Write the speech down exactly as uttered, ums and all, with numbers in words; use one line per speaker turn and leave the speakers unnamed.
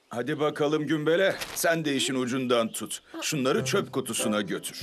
Hadi bakalım Gümbele, sen de işin ucundan tut. Şunları çöp kutusuna götür.